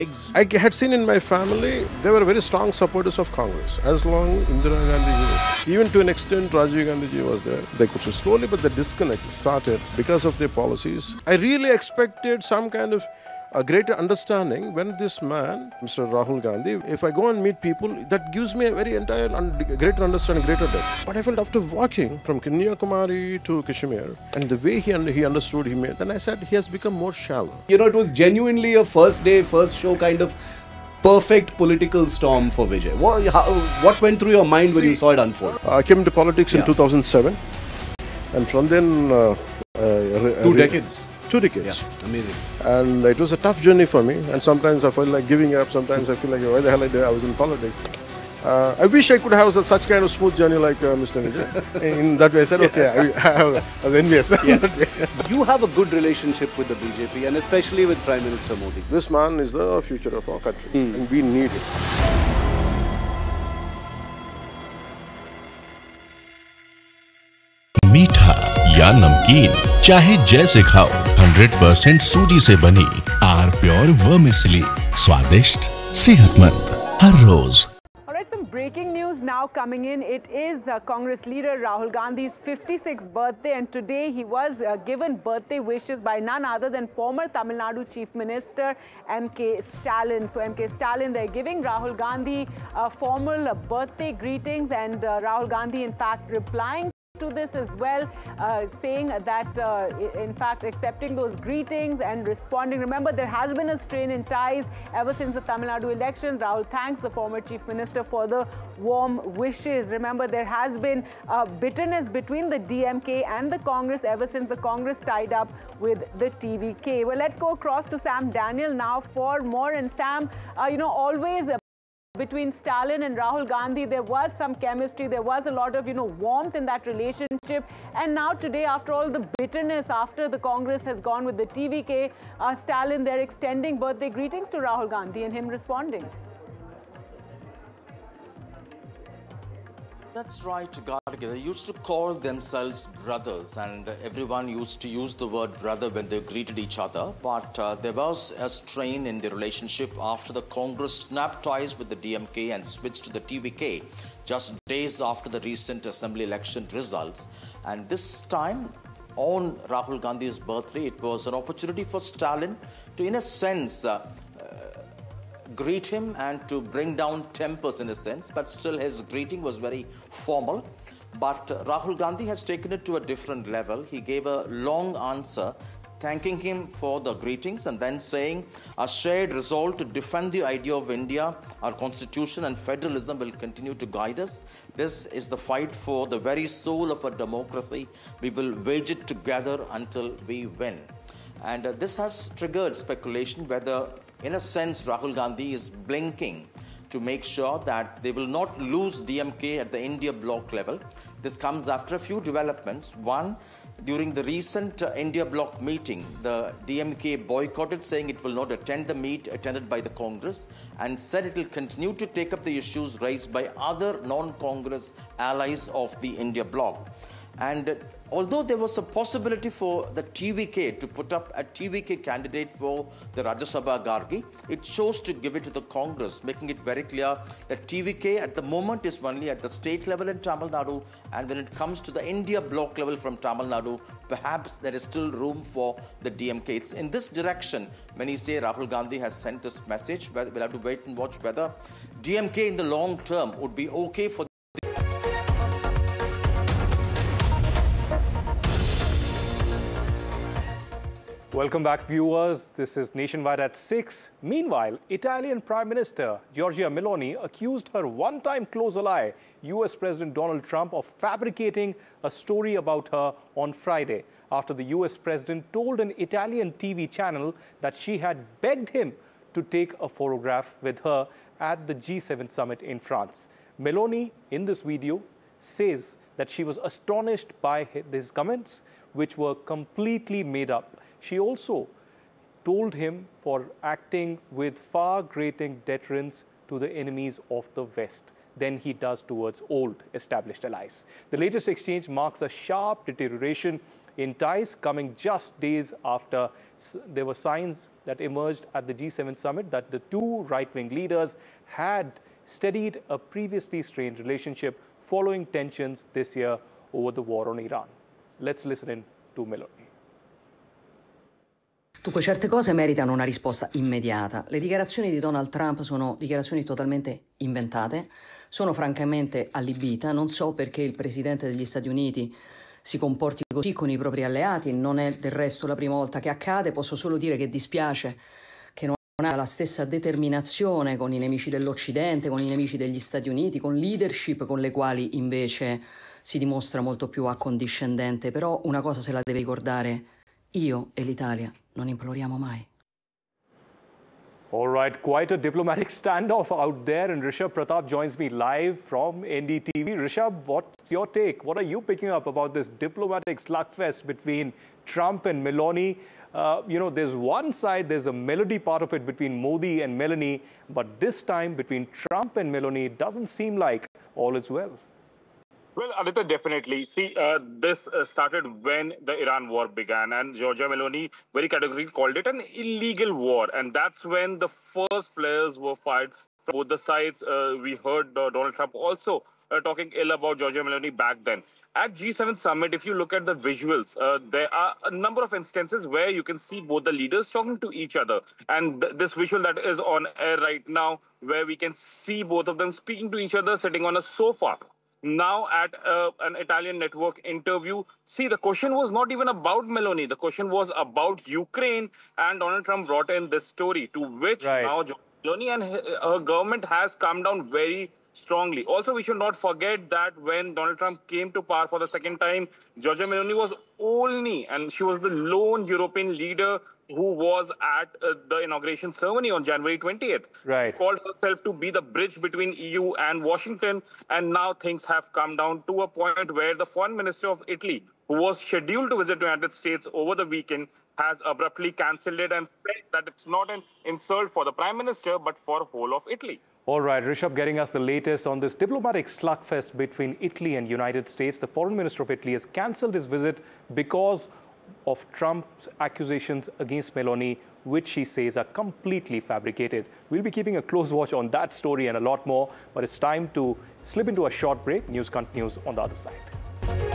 had seen in my family, they were very strong supporters of Congress. As long Indira Gandhi was, even to an extent Rajiv Gandhi was there, they could slowly, but the disconnect started because of their policies. I really expected some kind of a greater understanding when this man, Mr. Rahul Gandhi, if I go and meet people, that gives me a very entire greater understanding, greater depth. But I felt after walking from Kanyakumari to Kashmir and the way he understood, then I said he has become more shallow. You know, it was genuinely a first day, first show kind of perfect political storm for Vijay. What went through your mind when you saw it unfold? I came into politics in 2007, and from then 2 decades. 2 decades. Yeah, amazing. And it was a tough journey for me, and sometimes I felt like giving up, sometimes I feel like, why the hell I was in politics. I wish I could have such kind of smooth journey like Mr. Vijay. In that way I said, okay, I was envious. Yeah. You have a good relationship with the BJP and especially with Prime Minister Modi. This man is the future of our country and we need it. मीठा या नमकीन चाहे जैसे खाओ 100% सूजी से बनी are pure vermicelli स्वादिष्ट सेहतमंद हर रोज। Some breaking news now coming in. It is Congress leader Rahul Gandhi's 56th birthday, and today he was given birthday wishes by none other than former Tamil Nadu Chief Minister M.K. Stalin. So M.K. Stalin, they're giving Rahul Gandhi formal birthday greetings, and Rahul Gandhi in fact replying to this as well, saying that in fact accepting those greetings and responding. Remember, there has been a strain in ties ever since the Tamil Nadu elections. Rahul thanks the former Chief Minister for the warm wishes. Remember, there has been bitterness between the DMK and the Congress ever since the Congress tied up with the TVK. Well, let's go across to Sam Daniel now for more. And Sam, you know, always between Stalin and Rahul Gandhi, there was some chemistry, there was a lot of, you know, warmth in that relationship. And now today, after all the bitterness, after the Congress has gone with the TVK, Stalin, they're extending birthday greetings to Rahul Gandhi and him responding. That's right, Gargi. They used to call themselves brothers, and everyone used to use the word brother when they greeted each other. But there was a strain in the relationship after the Congress snapped ties with the DMK and switched to the TVK just days after the recent assembly election results. And this time, on Rahul Gandhi's birthday, it was an opportunity for Stalin to, in a sense, greet him and to bring down tempers in a sense, but still his greeting was very formal. But Rahul Gandhi has taken it to a different level. He gave a long answer thanking him for the greetings and then saying a shared resolve to defend the idea of India, our constitution and federalism will continue to guide us. This is the fight for the very soul of a democracy. We will wage it together until we win. And this has triggered speculation whether, in a sense, Rahul Gandhi is blinking to make sure that they will not lose DMK at the India bloc level. This comes after a few developments. One, during the recent India bloc meeting, the DMK boycotted, saying it will not attend the meet attended by the Congress and said it will continue to take up the issues raised by other non-Congress allies of the India bloc. And although there was a possibility for the TVK to put up a TVK candidate for the Rajya Sabha, Gargi, it chose to give it to the Congress, making it very clear that TVK at the moment is only at the state level in Tamil Nadu, and when it comes to the India bloc level from Tamil Nadu, perhaps there is still room for the DMK. It's in this direction, many say Rahul Gandhi has sent this message. We'll have to wait and watch whether DMK in the long term would be okay for Welcome back, viewers. This is Nationwide at 6. Meanwhile, Italian Prime Minister Giorgia Meloni accused her one-time close ally, US President Donald Trump, of fabricating a story about her on Friday after the US President told an Italian TV channel that she had begged him to take a photograph with her at the G7 summit in France. Meloni, in this video, says that she was astonished by his comments, which were completely made up. She also told him for acting with far greater deterrence to the enemies of the West than he does towards old established allies. The latest exchange marks a sharp deterioration in ties, coming just days after there were signs that emerged at the G7 summit that the two right-wing leaders had steadied a previously strained relationship following tensions this year over the war on Iran. Let's listen in to Meloni. Dunque, certe cose meritano una risposta immediata. Le dichiarazioni di Donald Trump sono dichiarazioni totalmente inventate, sono francamente allibita, non so perché il Presidente degli Stati Uniti si comporti così con i propri alleati, non è del resto la prima volta che accade, posso solo dire che dispiace che non ha la stessa determinazione con i nemici dell'Occidente, con i nemici degli Stati Uniti, con leadership con le quali invece si dimostra molto più accondiscendente, però una cosa se la deve ricordare, io e l'Italia non imploriamo mai. All right, quite a diplomatic standoff out there, and Rishabh Pratap joins me live from NDTV. Rishabh, what's your take? What are you picking up about this diplomatic slugfest between Trump and Meloni? You know, there's one side, there's a melody part of it between Modi and Meloni, but this time between Trump and Meloni, it doesn't seem like all is well. Well, Aditya, definitely. See, this started when the Iran war began, and Giorgia Meloni very categorically called it an illegal war. And that's when the first flares were fired from both the sides. We heard Donald Trump also talking ill about Giorgia Meloni back then. At G7 summit, if you look at the visuals, there are a number of instances where you can see both the leaders talking to each other. And this visual that is on air right now, where we can see both of them speaking to each other, sitting on a sofa. Now at an Italian network interview, see, the question was not even about Meloni. The question was about Ukraine, and Donald Trump brought in this story, to which now Meloni and her government has come down very strongly. Also, we should not forget that when Donald Trump came to power for the second time, Giorgia Meloni was only, and she was the lone European leader who was at the inauguration ceremony on January 20th. Right. She called herself to be the bridge between EU and Washington, and now things have come down to a point where the foreign minister of Italy, who was scheduled to visit the United States over the weekend, has abruptly cancelled it and said that it's not an insult for the Prime Minister, but for the whole of Italy. All right, Rishabh, getting us the latest on this diplomatic slugfest between Italy and United States. The foreign minister of Italy has cancelled his visit because of Trump's accusations against Meloni, which she says are completely fabricated. We'll be keeping a close watch on that story and a lot more, but it's time to slip into a short break. News continues on the other side.